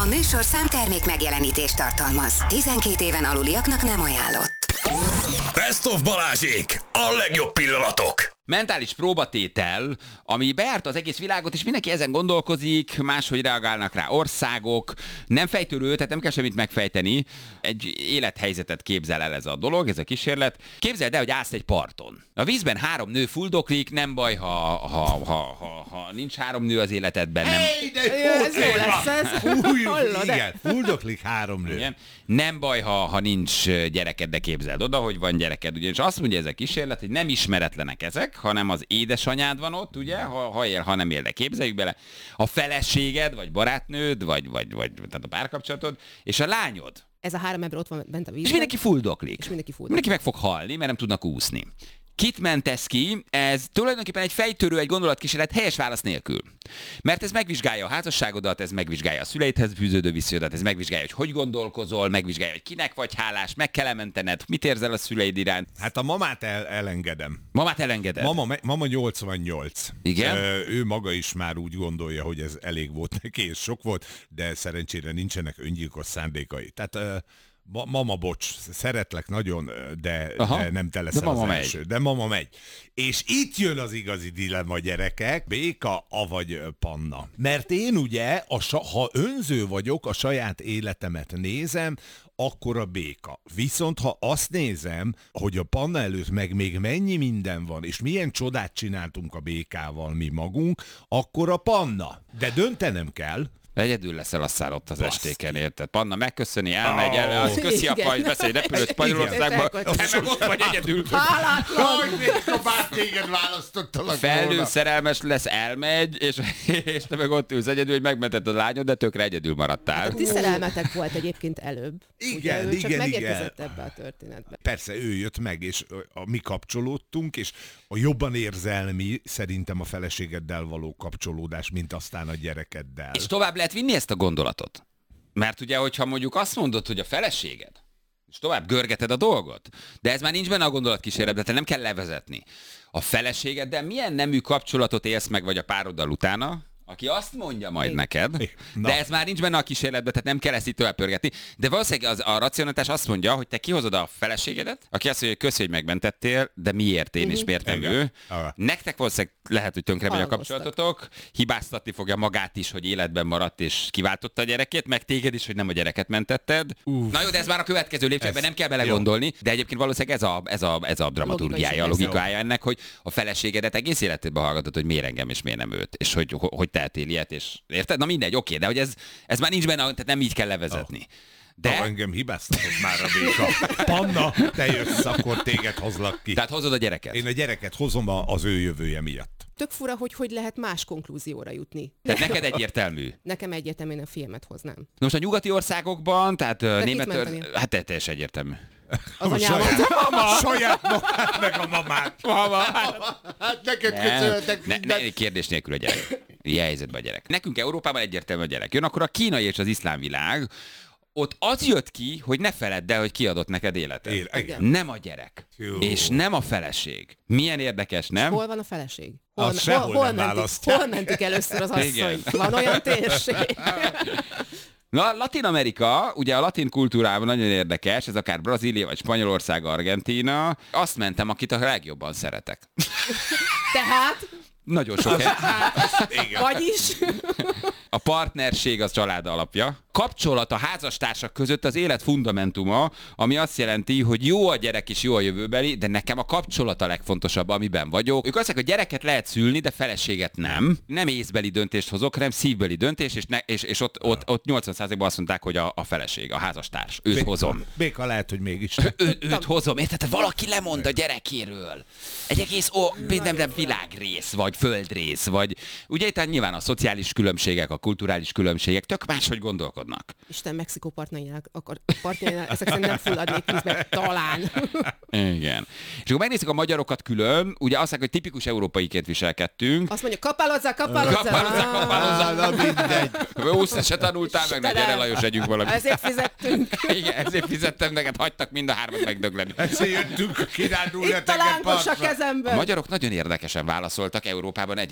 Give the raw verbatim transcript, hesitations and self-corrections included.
A műsorszám termék megjelenítést tartalmaz. tizenkét éven aluliaknak nem ajánlott. Best of Balázsék! A legjobb pillanatok! Mentális próbatétel, ami bejárta az egész világot, és mindenki ezen gondolkozik, máshogy reagálnak rá országok, nem fejtörő, tehát nem kell semmit megfejteni. Egy élethelyzetet képzel el ez a dolog, ez a kísérlet. Képzeld el, hogy állsz egy parton. A vízben három nő fuldoklik, nem baj, ha, ha, ha, ha, ha nincs három nő az életedben. Nem... Hey, de ez jó lesz ez. Új, Hallod, de- igen, fuldoklik három nő. Igen. Nem baj, ha, ha nincs gyereked, de képzeld oda, hogy van gyereked. Ugyanis azt mondja ez a kísérlet, hogy nem ismeretlenek ezek, hanem az édesanyád van ott, ugye, ha, ha él, ha nem él, de képzeljük bele, a feleséged, vagy barátnőd, vagy, vagy, vagy tehát a párkapcsolatod, és a lányod. Ez a három ember ott van bent a vízben. És mindenki fuldoklik. És mindenki fuldoklik. Mindenki meg fog halni, mert nem tudnak úszni. Kit mentesz ki? Ez tulajdonképpen egy fejtörő, egy gondolatkísérlet helyes válasz nélkül. Mert ez megvizsgálja a házasságodat, ez megvizsgálja a szüleidhez fűződő viszonyodat, ez megvizsgálja, hogy hogy gondolkozol, megvizsgálja, hogy kinek vagy hálás, meg kell mentened, mit érzel a szüleid iránt. Hát a mamát el, elengedem. Mamát elengeded. Mama, me- mama nyolcvannyolc. Igen? Ö, ő maga is már úgy gondolja, hogy ez elég volt neki, és sok volt, de szerencsére nincsenek öngyilkos szándékai. Tehát ö, ma- mama, bocs, szeretlek nagyon, de, de nem te leszel de mama az megy. első. De mama megy. És itt jön az igazi dilemma, gyerekek, béka, avagy panna. Mert én ugye, a sa- ha önző vagyok, a saját életemet nézem, akkor a béka. Viszont ha azt nézem, hogy a panna előtt meg még mennyi minden van, és milyen csodát csináltunk a békával mi magunk, akkor a panna. De döntenem kell. Egyedül leszel aztán ott az Basz. estéken, érted? Panna megköszöni, elmegy, el, az Igen. köszi apa, hogy beszélj repülőt Spanyolországba, Igen. te meg ott vagy egyedül. Hálátlan! béka, bár téged választottalak Felnő szerelmes lesz, elmegy, és, és te meg ott ülsz egyedül, hogy megmented a lányod, de tökre egyedül maradtál. A ti szerelmetek volt egyébként előbb. Igen, Ugye, ő csak igen, megérkezett igen. ebbe a történetbe. Persze, ő jött meg, és a, mi kapcsolódtunk, és a jobban érzelmi szerintem a feleségeddel való kapcsolódás, mint aztán a gyerekeddel. És tovább lehet vinni ezt a gondolatot. Mert ugye, hogyha mondjuk azt mondod, hogy a feleséged, és tovább görgeted a dolgot, de ez már nincs benne a gondolatkísérletben, te nem kell levezetni. A feleségeddel milyen nemű kapcsolatot élsz meg, vagy a pároddal utána, aki azt mondja majd Igen. neked, Na. de ez már nincs benne a kísérletben, tehát nem kell ezt itt tovább pörgetni. De valószínűleg az, a racionalitás azt mondja, hogy te kihozod a feleségedet, aki azt mondja, hogy köszi, hogy megmentettél, de miért én, és miért nem Igen. ő. Aha. Nektek valószínűleg lehet, hogy tönkre megy a Halmoztak. kapcsolatotok, hibáztatni fogja magát is, hogy életben maradt és kiváltotta a gyerekét, meg téged is, hogy nem a gyereket mentetted. Uf. Na jó, de ez már a következő lépcsőben, Ez- nem kell belegondolni, de egyébként valószínűleg ez a, ez a, ez a dramaturgiája, a Logika is logikája ennek, hogy a feleségedet egész életedben hallgatod, hogy miért engem és miért nem őt, és hogy, hogy tehetél ilyet, és érted? Na mindegy, oké, de hogy ez, ez már nincs benne, tehát nem így kell levezetni. De De, engem hibáztatott már a béka. Panna, te jössz, akkor téged hozlak ki. tehát hozod a gyereket. Én a gyereket hozom a- az ő jövője miatt. Tök fura, hogy hogy lehet más konklúzióra jutni. Tehát neked egyértelmű. Nekem egyetemén a filmet hoznám. Na most a nyugati országokban, tehát német, menteni? hát te- teljesen egyértelmű. Az A anyámat. saját, saját magát, meg a mamát. Mama, Hát neked Nem, köszönhetek ne, mindent. ne, kérdés nélkül a gyerek. Ilyen helyzetben a gyerek. Nekünk Európában egyértelmű a gyerek. Jön akkor a kínai és az iszlám világ, ott az jött ki, hogy ne feledd el, hogy kiadott neked életet. Él- igen. Nem a gyerek. Jó. És nem a feleség. Milyen érdekes, nem? Hol van a feleség? Hol, Azt sehol nem mentik, választják. hol mentik először az asszony? Igen. Van olyan térség? Na, Latin Amerika, ugye a latin kultúrában nagyon érdekes, ez akár Brazília, vagy Spanyolország, Argentína. Azt mentem, akit a legjobban szeretek. Tehát, Nagyon sok hely. Igen. vagyis, A partnerség az család alapja. Kapcsolat a házastársak között az élet fundamentuma, ami azt jelenti, hogy jó a gyerek és jó a jövőbeli, de nekem a kapcsolat a legfontosabb, amiben vagyok. Ők azt mondják, hogy gyereket lehet szülni, de feleséget nem. Nem észbeli döntést hozok, hanem szívbeli döntés, és, ne, és, és ott, ott, ott nyolcvan százalékban azt mondták, hogy a, a feleség, a házastárs. Őt Béka- hozom. Béka lehet, hogy mégis. Ő, őt hozom, érted? Valaki lemond a gyerekéről. Egy egész ó, nem, nem világrész, vagy földrész, vagy ugye itt nyilván a szociális különbségek, a kulturális különbségek tök máshogy gondolkodnak. Isten Mexikó partnainak, akar, partjainál ezek szerint nem fulladnék vízbe, talán. Igen. És akkor megnézzük a magyarokat külön, ugye azt mondják, hogy tipikus európaiként viselkedtünk. Azt mondja, kapálózzá, kapálózzá. Kapálózzá, kapálózzá. Na mindegy. Húsz se tanultál meg, na gyere Lajos, együnk valamit. Ezért fizettünk. Igen, ezért fizettem neked, hagytak mind a hármat megdögleni. Ezért jöttünk kirándulni a Itt a lángos a tengerpartra. A kezemben. magyarok nagyon érdekesen válaszoltak, Európában egyre